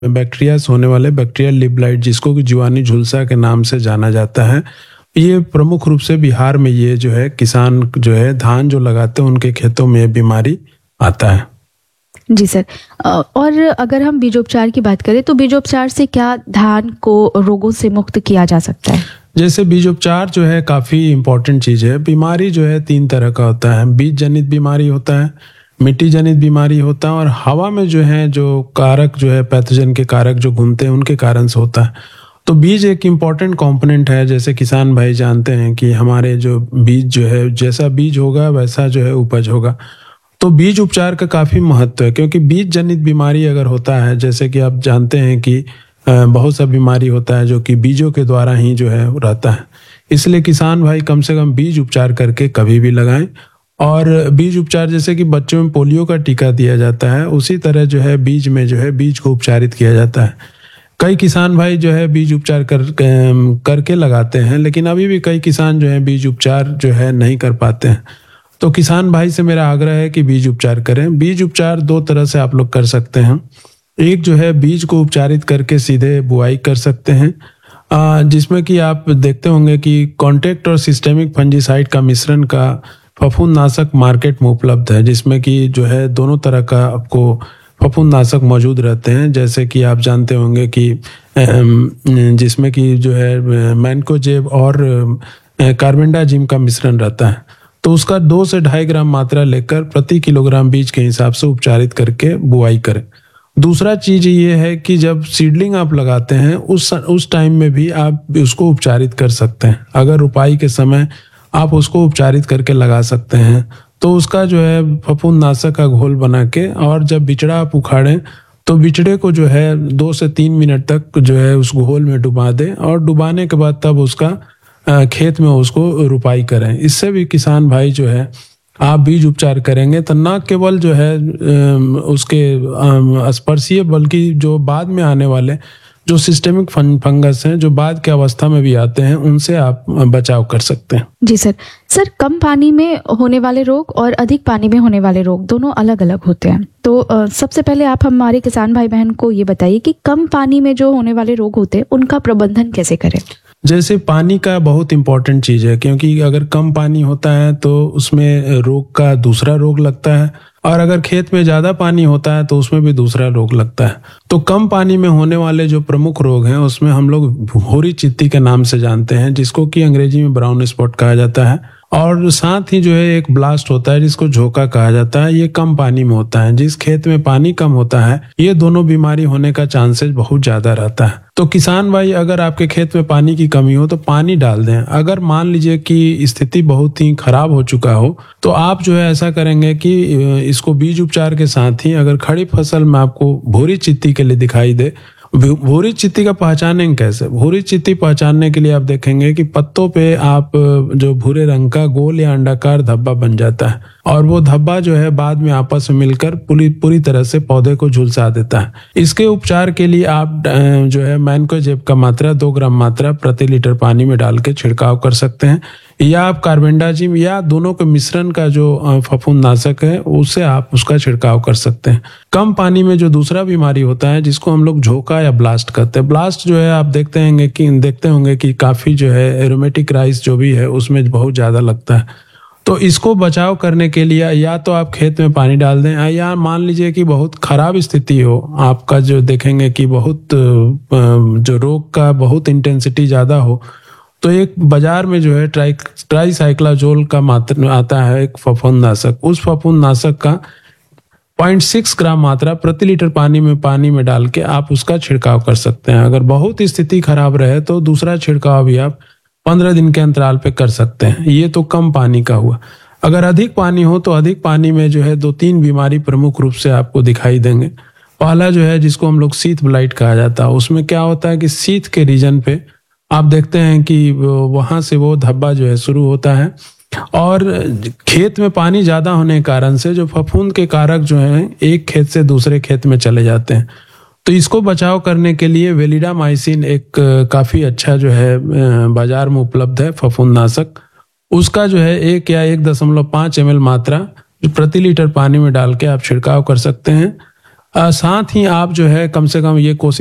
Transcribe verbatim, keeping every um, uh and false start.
Bacteria से होने वाले बैक्टीरियल लीफ ब्लाइट, जिसको कि जीवाणु झुलसा के नाम से जाना जाता है। ये प्रमुख रूप से बिहार में ये जो है किसान जो है धान जो लगाते हैं उनके खेतों में ये बीमारी आता है। जी सर, और अगर हम बीजोपचार की बात करें तो बीजोपचार से क्या धान को रोगों से मुक्त किया जा सकता है? जैसे बीजोपचार जो है काफी इम्पोर्टेंट चीज है। बीमारी जो है तीन तरह का होता है। बीज जनित बीमारी होता है, मिट्टी जनित बीमारी होता है, और हवा में जो है जो कारक जो है पैथोजन के कारक जो घूमते हैं उनके कारण से होता है। तो बीज एक इम्पॉर्टेंट कंपोनेंट है। जैसे किसान भाई जानते हैं कि हमारे जो बीज जो है जैसा बीज होगा वैसा जो है उपज होगा। तो बीज उपचार का काफी महत्व है, क्योंकि बीज जनित बीमारी अगर होता है, जैसे कि आप जानते हैं कि बहुत सा बीमारी होता है जो कि बीजों के द्वारा ही जो है रहता है। इसलिए किसान भाई कम से कम बीज उपचार करके कभी भी लगाएं। और बीज उपचार जैसे कि बच्चों में पोलियो का टीका दिया जाता है, उसी तरह जो है बीज में जो है बीज को उपचारित किया जाता है। कई किसान भाई जो है बीज उपचार कर करके लगाते हैं, लेकिन अभी भी कई किसान जो है बीज उपचार जो है नहीं कर पाते हैं। तो किसान भाई से मेरा आग्रह है कि बीज उपचार करें। बीज उपचार दो तरह से आप लोग कर सकते हैं। एक जो है बीज को उपचारित करके सीधे बुआई कर सकते हैं, जिसमें कि आप देखते होंगे कि कॉन्टैक्ट और सिस्टेमिक फंजीसाइड का मिश्रण का फफूंदनाशक मार्केट में उपलब्ध है, जिसमें कि जो है दोनों तरह का आपको फफूंदनाशक मौजूद रहते हैं। जैसे कि आप जानते होंगे कि जिसमें कि जो है मैनकोजेब और कार्बेंडाजिम का मिश्रण रहता है। तो उसका दो से ढाई ग्राम मात्रा लेकर प्रति किलोग्राम बीज के हिसाब से उपचारित करके बुआई करें। दूसरा चीज ये है कि जब सीडलिंग आप लगाते हैं उस उस टाइम में भी आप उसको उपचारित कर सकते हैं। अगर रुपाई के समय आप उसको उपचारित करके लगा सकते हैं, तो उसका जो है फफूंदनाशक का घोल बना के, और जब बिचड़ा आप उखाड़ें तो बिचड़े को जो है दो से तीन मिनट तक जो है उस घोल में डुबा दें, और डुबाने के बाद तब उसका खेत में उसको रुपाई करें। इससे भी किसान भाई जो है आप बीज उपचार करेंगे तो न केवल जो है उसके स्पर्शीय, बल्कि जो बाद में आने वाले जो सिस्टेमिक फंगस हैं जो बाद के अवस्था में भी आते हैं, उनसे आप बचाव कर सकते हैं। जी सर। सर, कम पानी में होने वाले रोग और अधिक पानी में होने वाले रोग दोनों अलग अलग होते हैं। तो आ, सबसे पहले आप हमारे किसान भाई बहन को ये बताइए कि कम पानी में जो होने वाले रोग होते हैं उनका प्रबंधन कैसे करें? जैसे पानी का बहुत इंपॉर्टेंट चीज है, क्योंकि अगर कम पानी होता है तो उसमें रोग का दूसरा रोग लगता है, और अगर खेत में ज्यादा पानी होता है तो उसमें भी दूसरा रोग लगता है। तो कम पानी में होने वाले जो प्रमुख रोग हैं उसमें हम लोग भूरी चित्ती के नाम से जानते हैं, जिसको कि अंग्रेजी में ब्राउन स्पॉट कहा जाता है, और साथ ही जो है एक ब्लास्ट होता है जिसको झोंका कहा जाता है। ये कम पानी में होता है। जिस खेत में पानी कम होता है ये दोनों बीमारी होने का चांसेस बहुत ज्यादा रहता है। तो किसान भाई अगर आपके खेत में पानी की कमी हो तो पानी डाल दें। अगर मान लीजिए कि स्थिति बहुत ही खराब हो चुका हो तो आप जो है ऐसा करेंगे कि इसको बीज उपचार के साथ ही, अगर खड़ी फसल में आपको भूरी चित्ती के लिए दिखाई दे, भूरी चित्ती का पहचानेंगे कैसे? भूरी चित्ती पहचानने के लिए आप देखेंगे कि पत्तों पे आप जो भूरे रंग का गोल या अंडाकार धब्बा बन जाता है, और वो धब्बा जो है बाद में आपस में मिलकर पूरी पूरी तरह से पौधे को झुलसा देता है। इसके उपचार के लिए आप जो है मैनकोजेब का मात्रा दो ग्राम मात्रा प्रति लीटर पानी में डाल के छिड़काव कर सकते हैं, या आप कार्बेंडाजिम या दोनों के मिश्रण का जो फफूंदनाशक है उससे आप उसका छिड़काव कर सकते हैं। कम पानी में जो दूसरा बीमारी होता है जिसको हम लोग झोंका या ब्लास्ट करते हैं, ब्लास्ट जो है आप देखते होंगे कि देखते होंगे कि काफी जो है एरोमेटिक राइस जो भी है उसमें बहुत ज्यादा लगता है। तो इसको बचाव करने के लिए या तो आप खेत में पानी डाल दें, या मान लीजिए कि बहुत खराब स्थिति हो आपका, जो देखेंगे कि बहुत जो रोग का बहुत इंटेंसिटी ज्यादा हो, तो एक बाजार में जो है ट्राई ट्राईसाइक्लाजोल का मात्रा आता है एक फफूंदनाशक। उस फफूंदनाशक का पॉइंट सिक्स ग्राम मात्रा प्रति लीटर पानी में पानी में डाल के आप उसका छिड़काव कर सकते हैं। अगर बहुत स्थिति खराब रहे तो दूसरा छिड़काव भी आप पंद्रह दिन के अंतराल पे कर सकते हैं। ये तो कम पानी का हुआ। अगर अधिक पानी हो तो अधिक पानी में जो है दो तीन बीमारी प्रमुख रूप से आपको दिखाई देंगे। पहला जो है जिसको हम लोग शीथ ब्लाइट कहा जाता है, उसमें क्या होता है कि शीथ के रीजन पे आप देखते हैं कि वहां से वो धब्बा जो है शुरू होता है, और खेत में पानी ज्यादा होने के कारण से जो फफूंद के कारक जो हैं एक खेत से दूसरे खेत में चले जाते हैं। तो इसको बचाव करने के लिए वेलिडामाइसिन एक काफी अच्छा जो है बाजार में उपलब्ध है फफूंदनाशक। उसका जो है एक या एक दशमलव पाँच एम एल मात्रा जो प्रति लीटर पानी में डाल के आप छिड़काव कर सकते हैं। साथ ही आप जो है कम से कम ये कोशिश